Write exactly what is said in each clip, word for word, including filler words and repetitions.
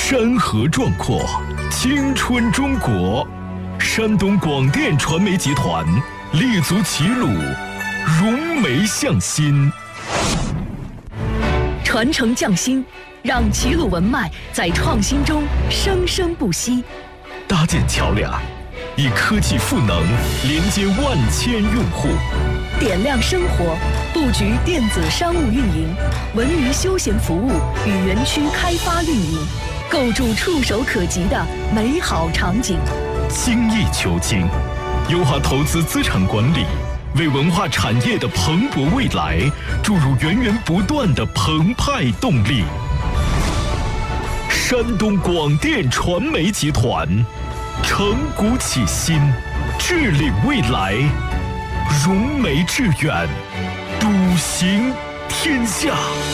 山河壮阔，青春中国。山东广电传媒集团立足齐鲁，融媒向心， 传承匠心，让齐鲁文脉在创新中生生不息。 搭建桥梁，以科技赋能连接万千用户。 点亮生活，布局电子商务运营、文娱休闲服务与园区开发运营，构筑触手可及的美好场景。 精益求精，优化投资资产管理，为文化产业的蓬勃未来注入源源不断的澎湃动力。山东广电传媒集团，承古启新，致力未来，融媒致远，笃行天下。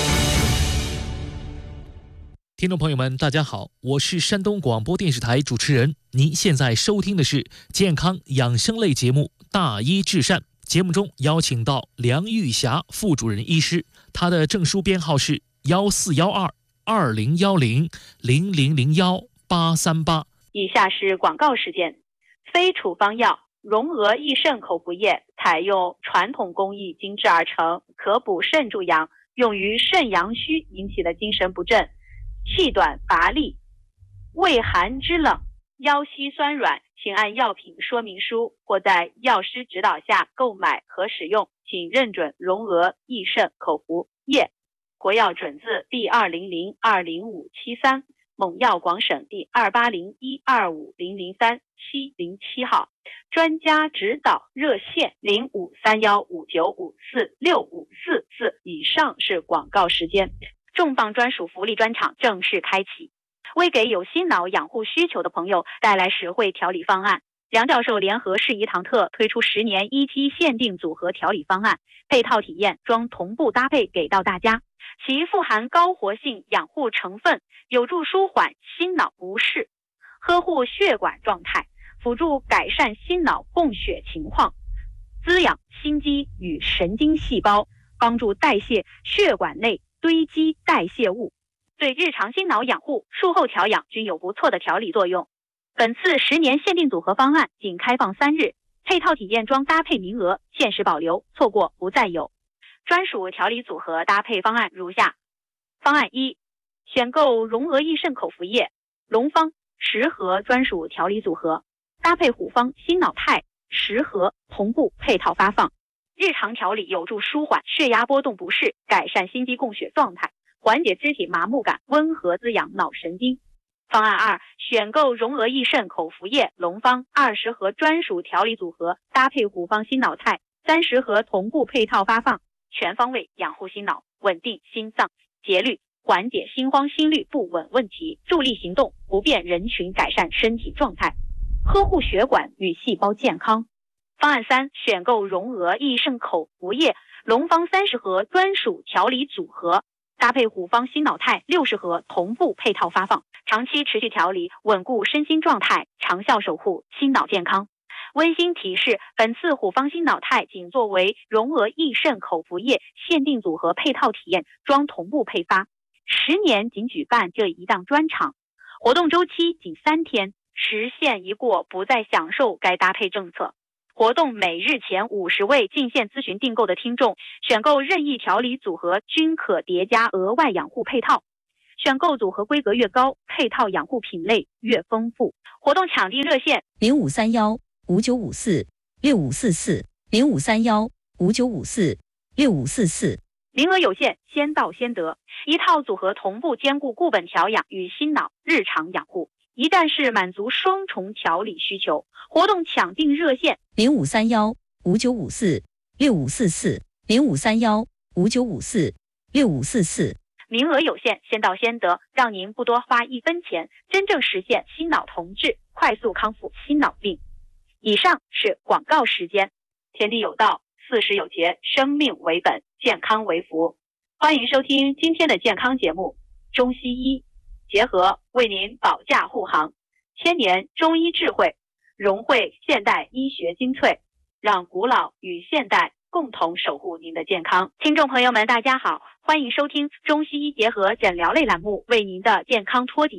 听众朋友们，大家好，我是山东广播电视台主持人。您现在收听的是健康养生类节目《大医治善》。节目中邀请到梁玉霞副主任医师，她的证书编号是幺四幺二二零幺零零零零幺八三八。 以下是广告时间。非处方药荣娥益肾口服液采用传统工艺精制而成，可补肾助阳，用于肾阳虚引起的精神不振、气短乏力、畏寒肢冷、腰膝酸软，请按药品说明书或在药师指导下购买和使用，请认准荣娥益肾口服液。国药准字第二零零二零五七三，蒙药广省第二八零一二五零零三七零七号。专家指导热线零五三幺五九五四六五四四。以上是广告时间。重磅专属福利专场正式开启，为给有心脑养护需求的朋友带来实惠调理方案。梁教授联合世宜堂特推出十年一期限定组合调理方案，配套体验装同步搭配给到大家，其富含高活性养护成分，有助舒缓心脑不适，呵护血管状态，辅助改善心脑供血情况，滋养心肌与神经细胞，帮助代谢血管内堆积代谢物，对日常心脑养护、术后调养均有不错的调理作用。本次十年限定组合方案仅开放三日，配套体验装搭配名额限时保留，错过不再有。专属调理组合搭配方案如下：方案一，选购荣娥益肾口服液、龙方十盒专属调理组合，搭配虎方心脑肽十盒同步配套发放。日常调理有助舒缓血压波动不适，改善心肌供血状态，缓解肢体麻木感，温和滋养脑神经。方案二，选购荣娥益肾口服液、龙方二十盒专属调理组合，搭配虎方心脑肽三十盒同步配套发放，全方位养护心脑，稳定心脏节律，缓解心慌心律不稳问题，助力行动不便人群改善身体状态，呵护血管与细胞健康。方案三，选购荣娥益肾口服液、龙方三十盒专属调理组合，搭配虎方心脑肽六十盒同步配套发放，长期持续调理，稳固身心状态，长效守护心脑健康。温馨提示，本次虎方心脑肽仅作为荣娥益肾口服液限定组合配套体验装同步配发，十年仅举办这一档专场，活动周期仅三天，时限一过不再享受该搭配政策。活动每日前五十位进线咨询订购的听众，选购任意调理组合均可叠加额外养护配套，选购组合规格越高，配套养护品类越丰富。活动抢订热线零五三幺五九五四六五四四零五三幺五九五四六五四四。 名额有限，先到先得。一套组合同步兼顾固本调养与心脑日常养护，一站式满足双重调理需求。活动抢订热线零五三幺五九五四六五四四零五三幺五九五四六五四四。 名额有限，先到先得，让您不多花一分钱，真正实现心脑同治，快速康复心脑病。以上是广告时间。天地有道，四时有节，生命为本，健康为福。欢迎收听今天的健康节目，中西医结合为您保驾护航，千年中医智慧融汇现代医学精粹，让古老与现代共同守护您的健康。听众朋友们大家好，欢迎收听中西医结合诊疗类栏目为您的健康托底。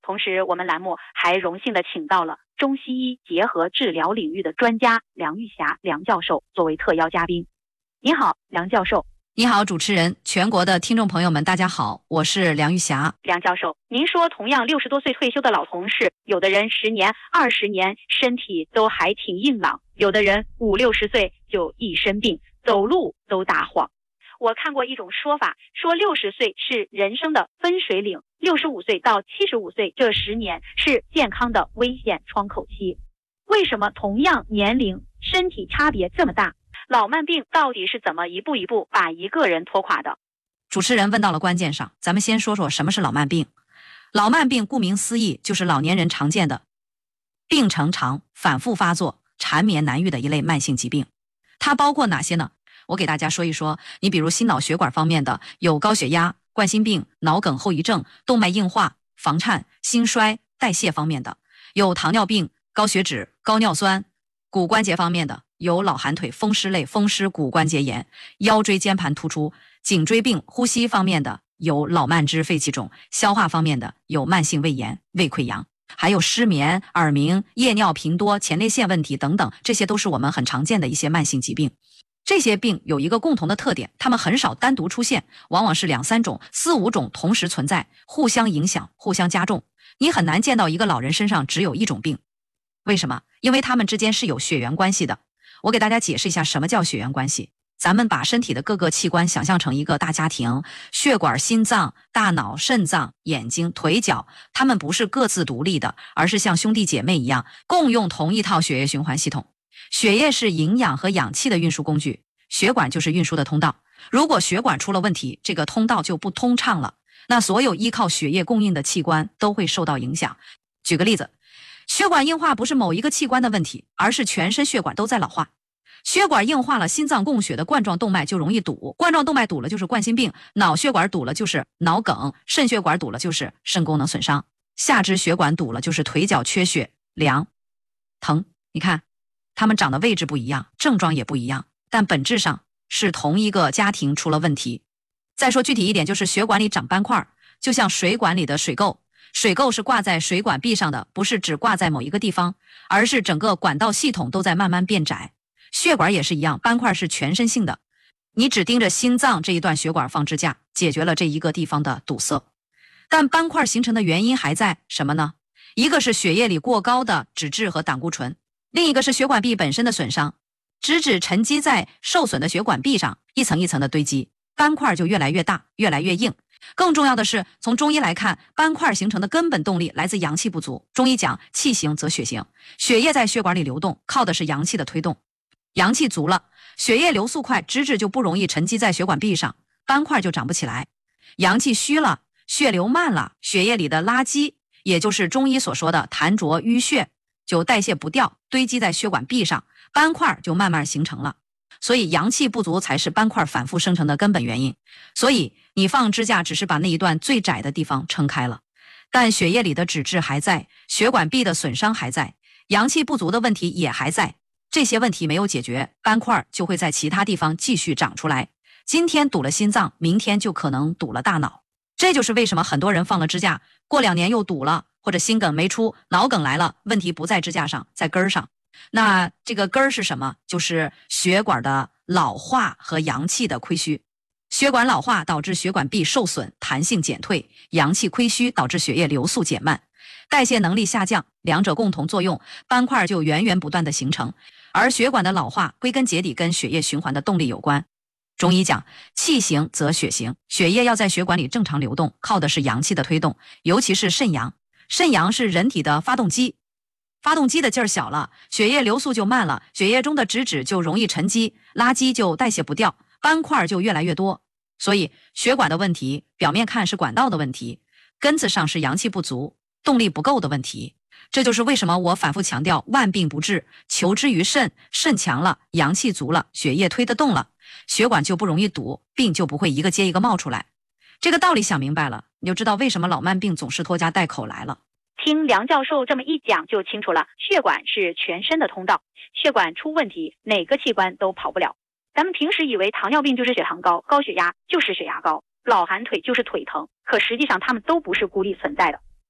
同时，我们栏目还荣幸的请到了中西医结合治疗领域的专家梁玉霞梁教授作为特邀嘉宾。你好，梁教授。 你好，主持人，全国的听众朋友们，大家好，我是梁玉霞。 梁教授，您说同样六十多岁退休的老同事，有的人十年、二十年身体都还挺硬朗，有的人五六十岁就一身病，走路都打晃。我看过一种说法，说六十岁是人生的分水岭，六十五岁到七十五岁这十年是健康的危险窗口期。为什么同样年龄，身体差别这么大？老慢病到底是怎么一步一步把一个人拖垮的？ 主持人问到了关键上，咱们先说说什么是老慢病。老慢病顾名思义，就是老年人常见的病程长、反复发作、缠绵难愈的一类慢性疾病。它包括哪些呢？我给大家说一说。你比如心脑血管方面的，有高血压、冠心病、脑梗后遗症、动脉硬化、房颤、心衰、代谢方面的，有糖尿病、高血脂、高尿酸。骨关节方面的，有老寒腿、风湿类风湿骨关节炎、腰椎间盘突出、颈椎病。呼吸方面的，有老慢支、肺气肿。消化方面的，有慢性胃炎、胃溃疡，还有失眠、耳鸣、夜尿频多、前列腺问题等等，这些都是我们很常见的一些慢性疾病。这些病有一个共同的特点，它们很少单独出现，往往是两三种、四五种同时存在，互相影响、互相加重。你很难见到一个老人身上只有一种病。为什么？因为它们之间是有血缘关系的。我给大家解释一下什么叫血缘关系。咱们把身体的各个器官想象成一个大家庭，血管、心脏、大脑、肾脏、眼睛、腿脚，它们不是各自独立的，而是像兄弟姐妹一样，共用同一套血液循环系统。血液是营养和氧气的运输工具，血管就是运输的通道。如果血管出了问题，这个通道就不通畅了，那所有依靠血液供应的器官都会受到影响。举个例子，血管硬化不是某一个器官的问题，而是全身血管都在老化。血管硬化了，心脏供血的冠状动脉就容易堵，冠状动脉堵了就是冠心病，脑血管堵了就是脑梗，肾血管堵了就是肾功能损伤，下肢血管堵了就是腿脚缺血、凉、疼。你看它们长的位置不一样，症状也不一样，但本质上是同一个家庭出了问题。再说具体一点，就是血管里长斑块，就像水管里的水垢，水垢是挂在水管壁上的，不是只挂在某一个地方，而是整个管道系统都在慢慢变窄。血管也是一样，斑块是全身性的，你只盯着心脏这一段血管放支架，解决了这一个地方的堵塞。但斑块形成的原因还在什么呢？一个是血液里过高的脂质和胆固醇，另一个是血管壁本身的损伤，脂质沉积在受损的血管壁上，一层一层的堆积，斑块就越来越大，越来越硬。更重要的是，从中医来看，斑块形成的根本动力来自阳气不足。中医讲气行则血行，血液在血管里流动，靠的是阳气的推动。阳气足了，血液流速快，脂质就不容易沉积在血管壁上，斑块就长不起来。阳气虚了，血流慢了，血液里的垃圾，也就是中医所说的痰浊淤血，就代谢不掉，堆积在血管壁上，斑块就慢慢形成了。所以阳气不足才是斑块反复生成的根本原因。所以你放支架只是把那一段最窄的地方撑开了，但血液里的脂质还在，血管壁的损伤还在，阳气不足的问题也还在。这些问题没有解决，斑块就会在其他地方继续长出来。今天堵了心脏，明天就可能堵了大脑。这就是为什么很多人放了支架，过两年又堵了，或者心梗没出，脑梗来了，问题不在支架上，在根儿上。那这个根儿是什么？就是血管的老化和阳气的亏虚。血管老化导致血管壁受损，弹性减退，阳气亏虚导致血液流速减慢，代谢能力下降，两者共同作用，斑块就源源不断的形成。而血管的老化归根结底跟血液循环的动力有关。中医讲气行则血行，血液要在血管里正常流动，靠的是阳气的推动，尤其是肾阳。肾阳是人体的发动机，发动机的劲儿小了，血液流速就慢了，血液中的脂质就容易沉积，垃圾就代谢不掉，斑块就越来越多。所以血管的问题表面看是管道的问题，根子上是阳气不足、动力不够的问题。这就是为什么我反复强调万病不治，求之于肾，肾强了，阳气足了，血液推得动了，血管就不容易堵，病就不会一个接一个冒出来。这个道理想明白了，你就知道为什么老慢病总是拖家带口来了。 听梁教授这么一讲就清楚了，血管是全身的通道，血管出问题，哪个器官都跑不了。咱们平时以为糖尿病就是血糖高，高血压就是血压高，老寒腿就是腿疼，可实际上它们都不是孤立存在的。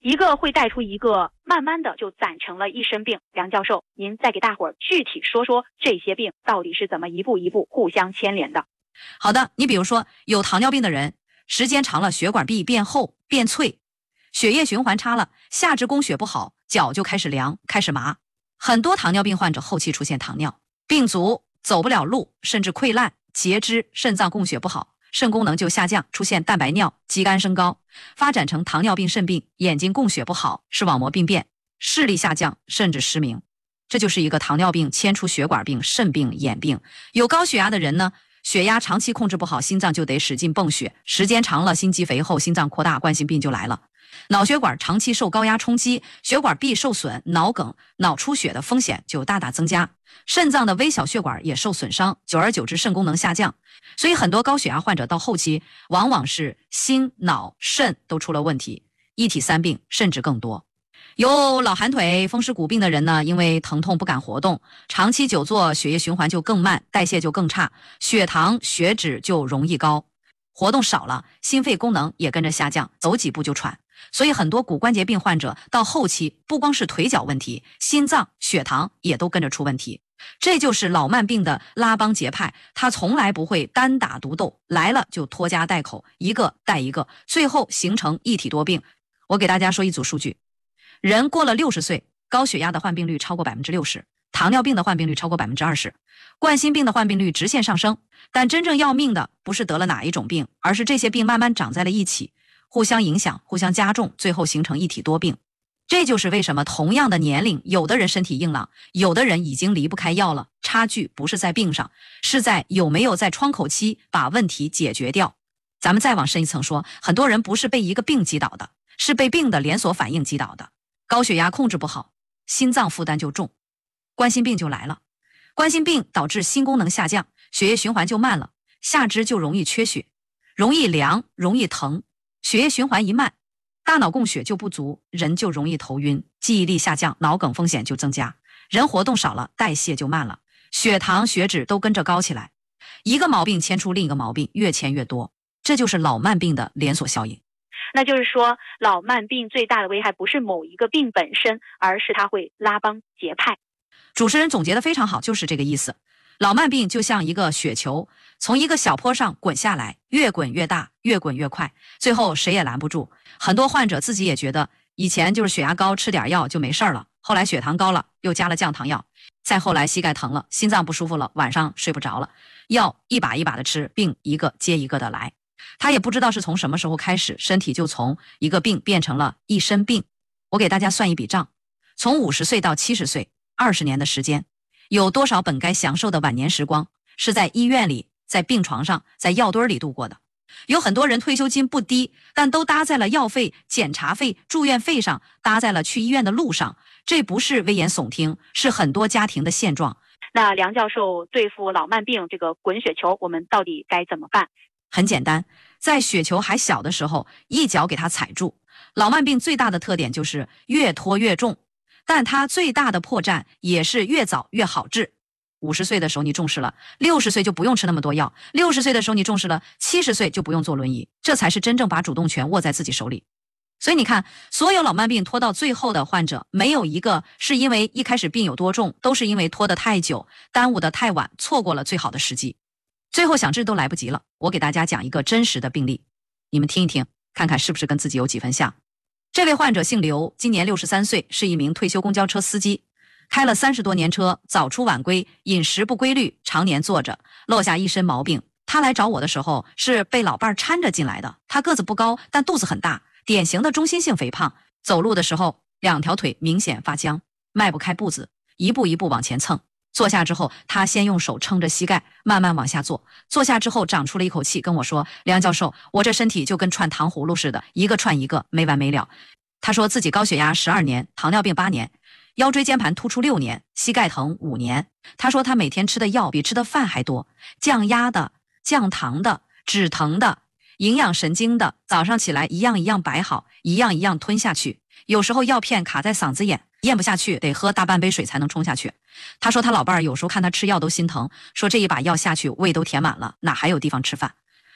一个会带出一个，慢慢的就攒成了一身病。梁教授，您再给大伙儿具体说说这些病到底是怎么一步一步互相牵连的。 好的，你比如说有糖尿病的人，时间长了血管壁变厚变脆，血液循环差了，下肢供血不好，脚就开始凉开始麻。很多糖尿病患者后期出现糖尿病足，走不了路，甚至溃烂截肢，肾脏供血不好，肾功能就下降，出现蛋白尿、肌酐升高，发展成糖尿病肾病，眼睛供血不好，视网膜病变，视力下降，甚至失明。这就是一个糖尿病牵出血管病、肾病、眼病。有高血压的人呢，血压长期控制不好，心脏就得使劲泵血，时间长了，心肌肥厚，心脏扩大，冠心病就来了。脑血管长期受高压冲击，血管壁受损，脑梗、脑出血的风险就大大增加。肾脏的微小血管也受损伤，久而久之肾功能下降。所以很多高血压患者到后期往往是心、脑、肾都出了问题，一体三病甚至更多。有老寒腿、风湿骨病的人呢，因为疼痛不敢活动，长期久坐，血液循环就更慢，代谢就更差，血糖、血脂就容易高，活动少了，心肺功能也跟着下降，走几步就喘。所以很多骨关节病患者到后期不光是腿脚问题，心脏、血糖也都跟着出问题。这就是老慢病的拉帮结派，他从来不会单打独斗，来了就拖家带口，一个带一个，最后形成一体多病。我给大家说一组数据，人过了六十岁，高血压的患病率超过 百分之六十， 糖尿病的患病率超过 百分之二十， 冠心病的患病率直线上升。但真正要命的不是得了哪一种病，而是这些病慢慢长在了一起，互相影响，互相加重，最后形成一体多病。这就是为什么同样的年龄，有的人身体硬朗，有的人已经离不开药了。差距不是在病上，是在有没有在窗口期把问题解决掉。咱们再往深一层说，很多人不是被一个病击倒的，是被病的连锁反应击倒的。高血压控制不好，心脏负担就重，冠心病就来了。冠心病导致心功能下降，血液循环就慢了，下肢就容易缺血，容易凉，容易疼，血液循环一慢，大脑供血就不足，人就容易头晕，记忆力下降，脑梗风险就增加。人活动少了，代谢就慢了，血糖、血脂都跟着高起来。一个毛病牵出另一个毛病，越牵越多，这就是老慢病的连锁效应。 那就是说，老慢病最大的危害不是某一个病本身，而是它会拉帮结派。 主持人总结得非常好，就是这个意思。老慢病就像一个雪球，从一个小坡上滚下来，越滚越大，越滚越快，最后谁也拦不住。很多患者自己也觉得，以前就是血压高，吃点药就没事了，后来血糖高了，又加了降糖药，再后来膝盖疼了，心脏不舒服了，晚上睡不着了，药一把一把的吃，病一个接一个的来。他也不知道是从什么时候开始，身体就从一个病变成了一身病。我给大家算一笔账，从五十岁到七十岁，二十年的时间，有多少本该享受的晚年时光是在医院里、在病床上、在药堆里度过的？有很多人退休金不低，但都搭在了药费、检查费、住院费上，搭在了去医院的路上。这不是危言耸听，是很多家庭的现状。 那梁教授，对付老慢病这个滚雪球，我们到底该怎么办？ 很简单，在雪球还小的时候，一脚给它踩住。老慢病最大的特点就是越拖越重，但它最大的破绽也是越早越好治。五十岁的时候你重视了，六十岁就不用吃那么多药，六十岁的时候你重视了，七十岁就不用坐轮椅，这才是真正把主动权握在自己手里。所以你看，所有老慢病拖到最后的患者，没有一个是因为一开始病有多重，都是因为拖得太久，耽误得太晚，错过了最好的时机，最后想治都来不及了。我给大家讲一个真实的病例，你们听一听，看看是不是跟自己有几分像。这位患者姓刘，今年六十三岁，是一名退休公交车司机，开了三十多年车，早出晚归，饮食不规律，常年坐着，落下一身毛病。他来找我的时候是被老伴搀着进来的，他个子不高，但肚子很大，典型的中心性肥胖，走路的时候两条腿明显发僵，迈不开步子，一步一步往前蹭。坐下之后，他先用手撑着膝盖，慢慢往下坐。坐下之后，长出了一口气，跟我说：“梁教授，我这身体就跟串糖葫芦似的，一个串一个，没完没了。”他说自己高血压十二年，糖尿病八年，腰椎间盘突出六年，膝盖疼五年。他说他每天吃的药比吃的饭还多，降压的、降糖的、止疼的、营养神经的，早上起来一样一样摆好，一样一样吞下去。有时候药片卡在嗓子眼，咽不下去，得喝大半杯水才能冲下去。他说他老伴儿有时候看他吃药都心疼，说这一把药下去胃都填满了，哪还有地方吃饭。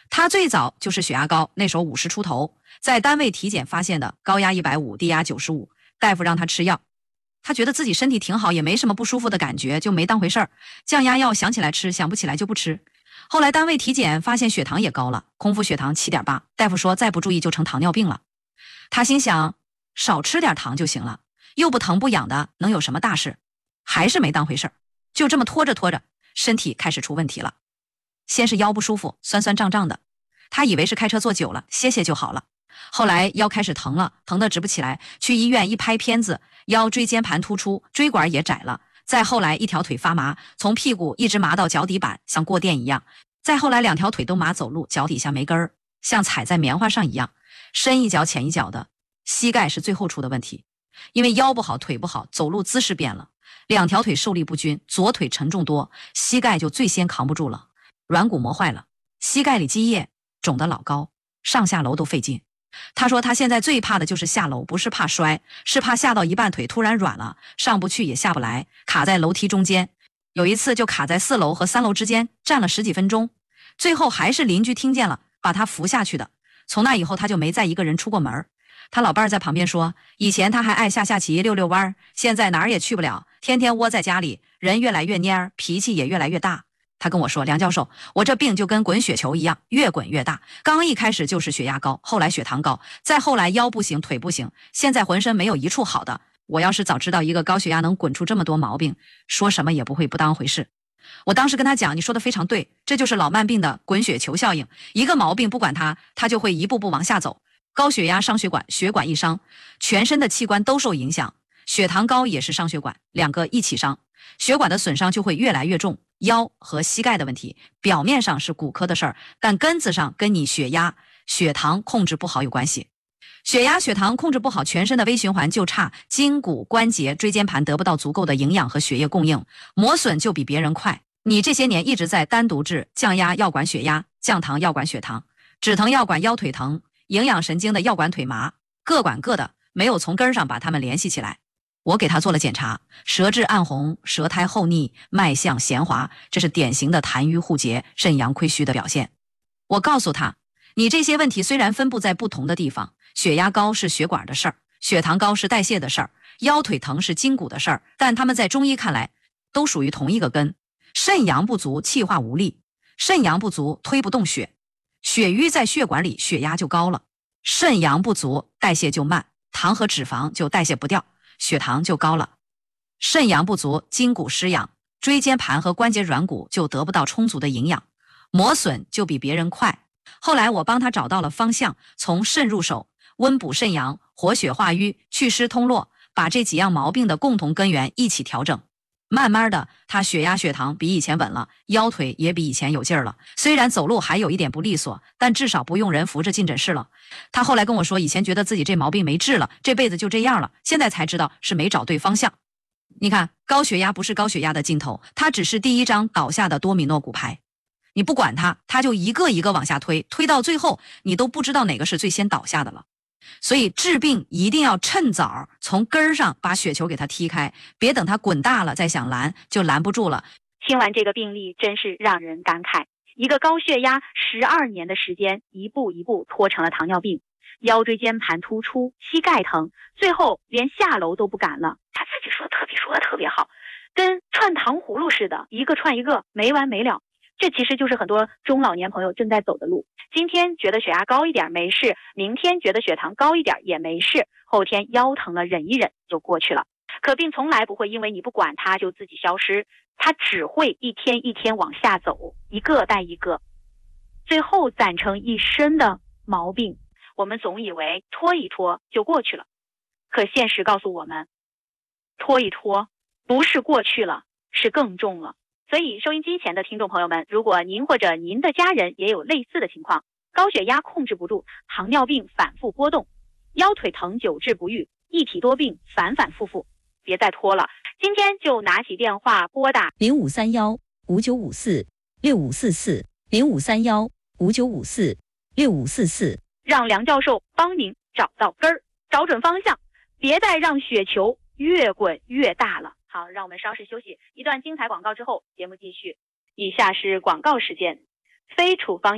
他最早就是血压高，那时候五十出头，在单位体检发现的，高压一百五，低压九十五，大夫让他吃药，他觉得自己身体挺好，也没什么不舒服的感觉，就没当回事儿。降压药想起来吃，想不起来就不吃。后来单位体检发现血糖也高了，空腹血糖 七点八， 大夫说再不注意就成糖尿病了。他心想少吃点糖就行了，又不疼不痒的，能有什么大事？还是没当回事儿，就这么拖着拖着，身体开始出问题了。先是腰不舒服，酸酸胀胀的，他以为是开车坐久了，歇歇就好了。后来腰开始疼了，疼得直不起来，去医院一拍片子，腰椎间盘突出，椎管也窄了。再后来一条腿发麻，从屁股一直麻到脚底板，像过电一样。再后来两条腿都麻，走路脚底下没根儿，像踩在棉花上一样，深一脚浅一脚的。膝盖是最后出的问题，因为腰不好腿不好，走路姿势变了，两条腿受力不均，左腿沉重多，膝盖就最先扛不住了，软骨磨坏了，膝盖里积液肿得老高，上下楼都费劲。他说他现在最怕的就是下楼，不是怕摔，是怕下到一半腿突然软了，上不去也下不来，卡在楼梯中间。有一次就卡在四楼和三楼之间，站了十几分钟，最后还是邻居听见了，把他扶下去的。从那以后他就没再一个人出过门。他老伴儿在旁边说，以前他还爱下下棋溜溜弯，现在哪儿也去不了，天天窝在家里，人越来越蔫，脾气也越来越大。他跟我说，梁教授，我这病就跟滚雪球一样，越滚越大。刚一开始就是血压高，后来血糖高，再后来腰不行腿不行，现在浑身没有一处好的。我要是早知道一个高血压能滚出这么多毛病，说什么也不会不当回事。我当时跟他讲，你说的非常对，这就是老慢病的滚雪球效应，一个毛病不管它，它就会一步步往下走。高血压伤血管，血管一伤，全身的器官都受影响。血糖高也是伤血管，两个一起伤，血管的损伤就会越来越重。腰和膝盖的问题，表面上是骨科的事儿，但根子上跟你血压、血糖控制不好有关系。血压、血糖控制不好，全身的微循环就差，筋骨、关节、椎间盘得不到足够的营养和血液供应，磨损就比别人快。你这些年一直在单独治降压药管血压，降糖药管血糖，止疼药管腰腿疼，营养神经的药管腿麻，各管各的，没有从根上把它们联系起来。我给他做了检查，舌质暗红，舌苔厚腻，脉象弦滑，这是典型的痰瘀互结、肾阳亏虚的表现。我告诉他，你这些问题虽然分布在不同的地方，血压高是血管的事儿，血糖高是代谢的事儿，腰腿疼是筋骨的事儿，但他们在中医看来都属于同一个根。肾阳不足，气化无力，肾阳不足，推不动血，血瘀在血管里，血压就高了。肾阳不足，代谢就慢，糖和脂肪就代谢不掉，血糖就高了。肾阳不足，筋骨失养，椎间盘和关节软骨就得不到充足的营养，磨损就比别人快。后来我帮他找到了方向，从肾入手，温补肾阳，活血化瘀，祛湿通络，把这几样毛病的共同根源一起调整。慢慢的，他血压血糖比以前稳了，腰腿也比以前有劲儿了。虽然走路还有一点不利索，但至少不用人扶着进诊室了。他后来跟我说，以前觉得自己这毛病没治了，这辈子就这样了，现在才知道是没找对方向。你看，高血压不是高血压的尽头，它只是第一张倒下的多米诺骨牌。你不管它，它就一个一个往下推，推到最后，你都不知道哪个是最先倒下的了。所以治病一定要趁早，从根儿上把雪球给它踢开，别等它滚大了再想拦，就拦不住了。 听完这个病例，真是让人感慨。一个高血压十二年的时间，一步一步拖成了糖尿病，腰椎间盘突出，膝盖疼，最后连下楼都不敢了。他自己说的特别说的特别好，跟串糖葫芦似的，一个串一个，没完没了。这其实就是很多中老年朋友正在走的路。今天觉得血压高一点没事，明天觉得血糖高一点也没事，后天腰疼了忍一忍就过去了。可病从来不会因为你不管它就自己消失，它只会一天一天往下走，一个带一个，最后攒成一身的毛病。我们总以为拖一拖就过去了，可现实告诉我们，拖一拖不是过去了，是更重了。所以收音机前的听众朋友们，如果您或者您的家人也有类似的情况，高血压控制不住，糖尿病反复波动，腰腿疼久治不愈，一体多病反反复复，别再拖了，今天就拿起电话拨打零五三幺五九五四六五四四零五三幺五九五四六五四四， 让梁教授帮您找到根儿，找准方向，别再让雪球越滚越大了。好，让我们稍事休息一段精彩广告之后，节目继续。以下是广告时间。非处方药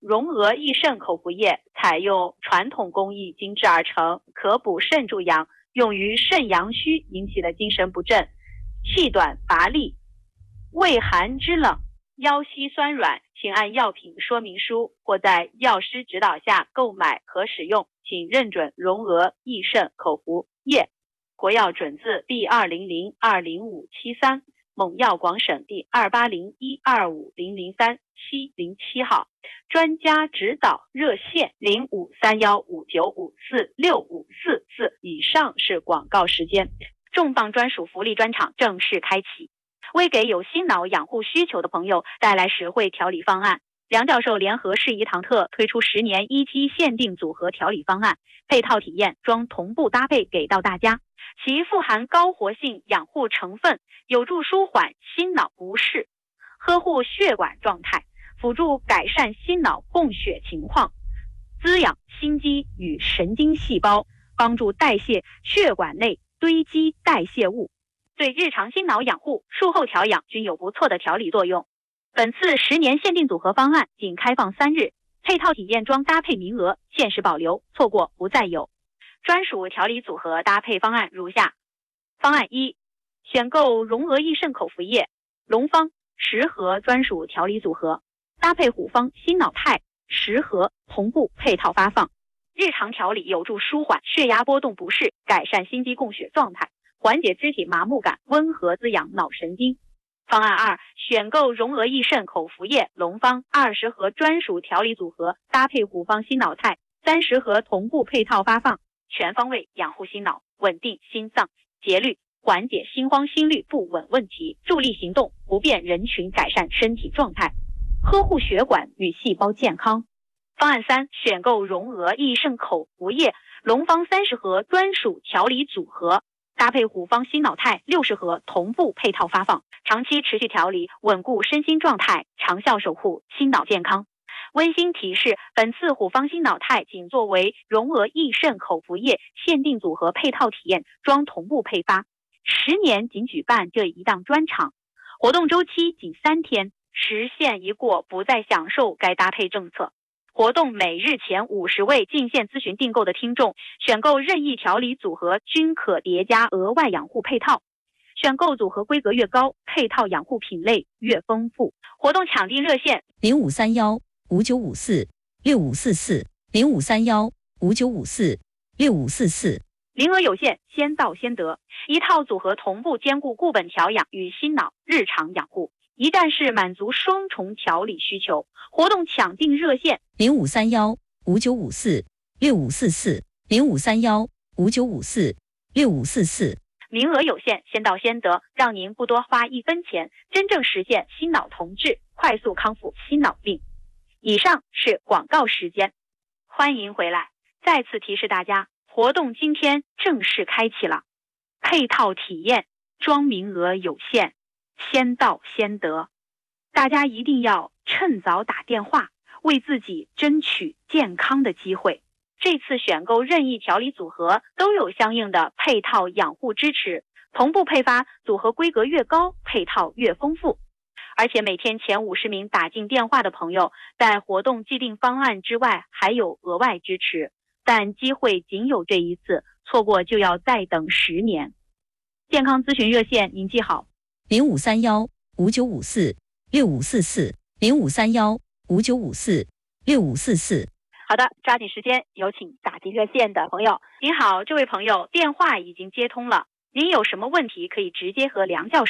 绒额益肾口服液采用传统工艺精制而成，可补肾助阳，用于肾阳虚引起的精神不振、气短乏力、畏寒肢冷、腰膝酸软，请按药品说明书或在药师指导下购买和使用，请认准绒额益肾口服液。国药准字 B 二零零二零五七三，蒙药广省第二八零一二五零零三七零七号。专家指导热线零五三幺五九五四六五四四。以上是广告时间。重磅专属福利专场正式开启，为给有心脑养护需求的朋友带来实惠调理方案。梁教授联合适宜堂特推出十年一期限定组合调理方案，配套体验装同步搭配给到大家。其富含高活性养护成分，有助舒缓心脑不适，呵护血管状态，辅助改善心脑供血情况，滋养心肌与神经细胞，帮助代谢血管内堆积代谢物，对日常心脑养护、术后调养均有不错的调理作用。本次十年限定组合方案仅开放三日，配套体验装搭配名额限时保留，错过不再有。专属调理组合搭配方案如下：方案一，选购绒额益肾口服液龙方十盒专属调理组合，搭配虎方心脑肽十盒同步配套发放，日常调理有助舒缓血压波动不适，改善心肌供血状态，缓解肢体麻木感，温和滋养脑神经。方案二，选购绒额益肾口服液龙方二十盒专属调理组合，搭配虎方心脑肽三十盒同步配套发放，全方位养护心脑，稳定心脏节律，缓解心慌心律不稳问题，助力行动不便人群改善身体状态，呵护血管与细胞健康。方案三，选购绒额益肾口服液龙方三十盒专属调理组合，搭配虎方心脑肽六十盒同步配套发放，长期持续调理，稳固身心状态，长效守护心脑健康。温馨提示，本次虎方心脑肽仅作为绒额益肾口服液限定组合配套体验装同步配发，十年仅举办这一档专场，活动周期仅三天，时限一过不再享受该搭配政策。活动每日前五十位进线咨询订购的听众，选购任意调理组合均可叠加额外养护配套，选购组合规格越高，配套养护品类越丰富。活动抢订热线零五三幺五九五四六五四四零五三幺五九五四六五四四。 名额有限，先到先得，一套组合同步兼顾固本调养与心脑日常养护，一站式满足双重调理需求。活动抢订热线零五三幺五九五四六五四四零五三幺五九五四六五四四。 名额有限，先到先得，让您不多花一分钱，真正实现心脑同治，快速康复心脑病。以上是广告时间，欢迎回来。再次提示大家，活动今天正式开启了，配套体验装名额有限，先到先得，大家一定要趁早打电话，为自己争取健康的机会。这次选购任意调理组合都有相应的配套养护支持，同步配发，组合规格越高，配套越丰富。而且每天前五十名打进电话的朋友，在活动既定方案之外还有额外支持，但机会仅有这一次，错过就要再等十年。健康咨询热线您记好， 零五三幺五九五四六五四四零五三幺五九五四六五四四。 好的，抓紧时间，有请打进热线的朋友。您好，这位朋友，电话已经接通了，您有什么问题可以直接和梁教授